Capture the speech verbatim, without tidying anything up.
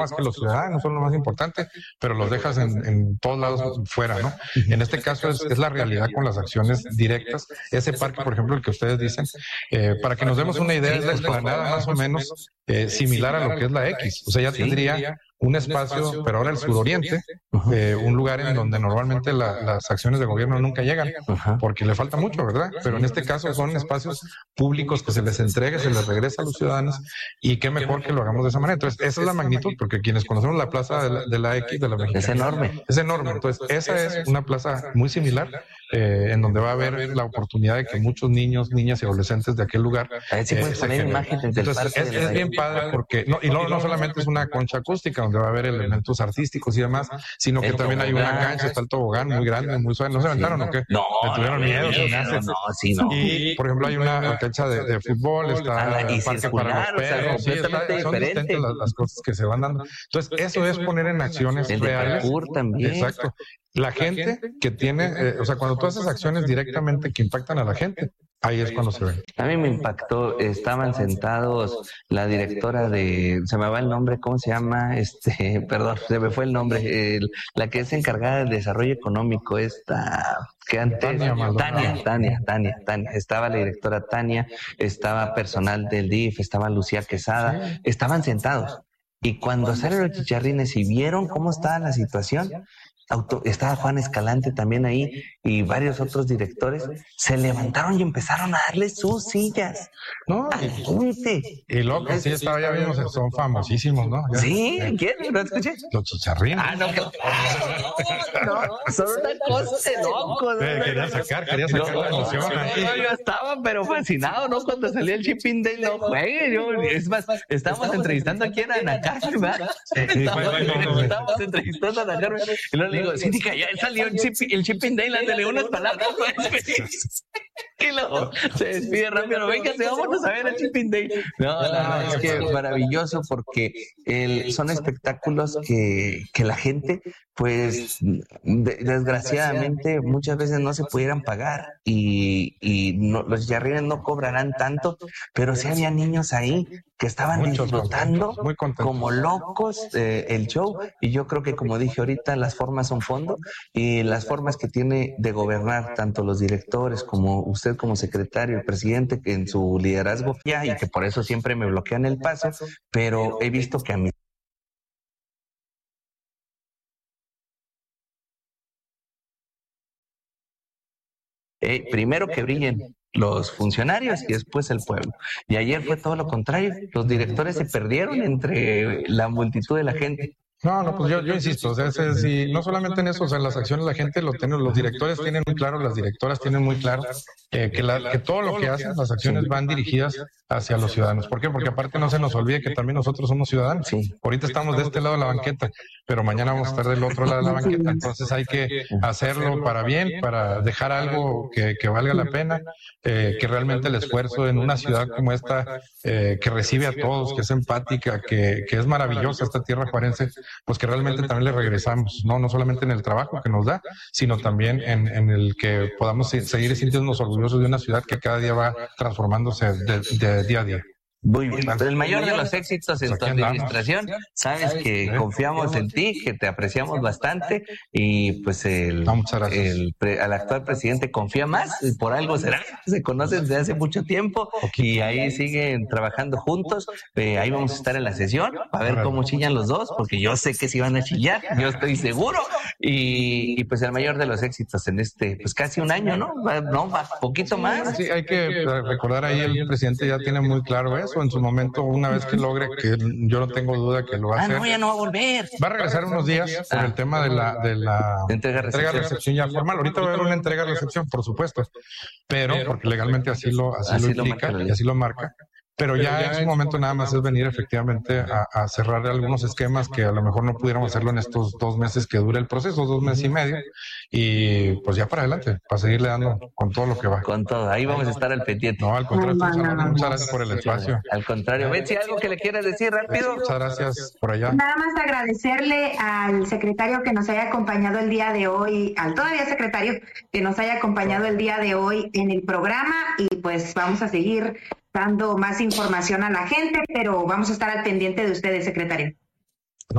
más que los ciudadanos son lo más importante, pero los dejas en, en todos lados fuera, ¿no? En este caso es, es la realidad con las acciones directas. Ese parque, por ejemplo, el que ustedes dicen, eh, para que nos demos una idea, es la explanada más o menos eh, similar a lo que es la X. O sea, ya tendría un espacio, pero ahora el suroriente, eh, un lugar en donde normalmente la, las acciones de gobierno nunca llegan, porque le falta mucho, ¿verdad? Pero en este caso son espacios públicos que se les entrega, se les regresa a los ciudadanos, y qué mejor que lo hagamos de esa manera. Entonces, esa es la magnitud, porque quienes conocemos la plaza de la, de la X, de la Mexicana, es enorme. Es enorme. Entonces, esa es una plaza muy similar, eh, en donde va a haber la oportunidad de que muchos niños, niñas y adolescentes de aquel lugar eh, se poner imágenes del Entonces, es, es bien padre porque, no, y no, no solamente es una concha acústica donde va a haber elementos artísticos y demás, sino que el también tobogán, hay una cancha, está el tobogán muy grande, muy suave. ¿No se aventaron sí. o qué? No, ¿Le tuvieron no, miedo? No, no, sí, no. Y, por ejemplo, hay una cancha de, de fútbol, está el parque para los perros. O sea, sí, está, son distintas las, las cosas que se van dando. Entonces, eso es poner en acciones el reales. También. Exacto. La gente que tiene, eh, o sea, cuando tú haces acciones directamente que impactan a la gente, ahí es cuando se ven. A mí me impactó, estaban sentados la directora de, se me va el nombre, ¿cómo se llama? Este, perdón, se me fue el nombre, el, la que es encargada del desarrollo económico, esta, que antes, Tania, Tania, Tania, Tania, Tania, estaba la directora Tania, estaba personal del D I F, estaba Lucía Quesada, sí. Estaban sentados. Y cuando salen los chicharrines y vieron cómo estaba la situación, Auto, estaba Juan Escalante también ahí y varios otros directores, se levantaron y empezaron a darle sus sillas. No, y, y loco, sí, estaba, ya vimos, son famosísimos, ¿no? Ya, sí, ¿quién? ¿No escuché? Los chicharrines. Ah, no, que... no, no, son una cosa de locos. Eh, quería sacar, quería sacar no, la emoción. No, yo estaba pero fascinado, ¿no? Cuando salía el Shipping Day, no juegue. Yo, es más, estábamos entrevistando aquí a Ana Carmen, ¿verdad? Estábamos entrevistando a Ana Carmen y luego le digo, Cíndica, ya salió el, chip, el Shipping Day, le unas palabras. Y luego se despide rápido, venga, vámonos a ver el Shipping Day. No, no, no, es que es maravilloso porque el, son espectáculos que, que la gente, pues, de, desgraciadamente, muchas veces no se pudieran pagar y, y no, los chicharrines no cobrarán tanto, pero sí había niños ahí que estaban Muchos disfrutando contentos, muy contentos. Como locos eh, el show, y yo creo que, como dije ahorita, las formas son fondo y las formas que tiene de gobernar tanto los directores como usted como secretario, el presidente, que en su liderazgo ya, y que por eso siempre me bloquean el paso, pero he visto que a mí eh, primero que brillen los funcionarios y después el pueblo. Y ayer fue todo lo contrario. Los directores se perdieron entre la multitud de la gente. No, no, pues yo, yo insisto, o sea, ese, si, no solamente en eso, o sea, en las acciones la gente lo tiene, los directores tienen muy claro, las directoras tienen muy claro eh, que, la, que todo lo que hacen, las acciones van dirigidas hacia los ciudadanos. ¿Por qué? Porque aparte no se nos olvide que también nosotros somos ciudadanos. Sí. Ahorita estamos de este lado de la banqueta, pero mañana vamos a estar del otro lado de la banqueta. Entonces hay que hacerlo para bien, para dejar algo que, que valga la pena, eh, que realmente el esfuerzo en una ciudad como esta, eh, que recibe a todos, que es empática, que, que es maravillosa esta tierra juarense, pues que realmente también le regresamos, no no solamente en el trabajo que nos da, sino también en, en el que podamos seguir sintiéndonos orgullosos de una ciudad que cada día va transformándose de, de día a día. Muy bien. El mayor de los éxitos en tu administración, sabes que confiamos en ti, que te apreciamos bastante y pues el, no, el, el al actual presidente confía más, y por algo será, se conocen desde hace mucho tiempo y ahí siguen trabajando juntos. Eh, ahí vamos a estar en la sesión a ver cómo chillan los dos, porque yo sé que sí van a chillar, yo estoy seguro. Y, y pues el mayor de los éxitos en este, pues casi un año, ¿no? No, poquito más. Sí, hay que recordar ahí, el presidente ya tiene muy claro eso. En su momento, una vez que logre, que yo no tengo duda que lo va a hacer. Ah, no, ya no va a volver. Va a regresar unos días por ah. el tema de la, de la entrega-recepción ya formal. Ahorita va a haber una entrega-recepción, por supuesto, pero porque legalmente así lo, así así lo implica lo y así lo marca. Pero ya en su momento nada más es venir efectivamente a, a cerrar algunos esquemas que a lo mejor no pudiéramos hacerlo en estos dos meses que dura el proceso, dos meses y medio, y pues ya para adelante, para seguirle dando con todo lo que va. Con todo, ahí vamos a estar al pendiente. No, al contrario, no, no, no, muchas gracias por el espacio. Al contrario, Betsy, ¿algo que le quieras decir rápido? Muchas gracias por allá. Nada más agradecerle al secretario que nos haya acompañado el día de hoy, al todavía secretario que nos haya acompañado el día de hoy en el programa, y pues vamos a seguir dando más información a la gente, pero vamos a estar al pendiente de ustedes, secretario.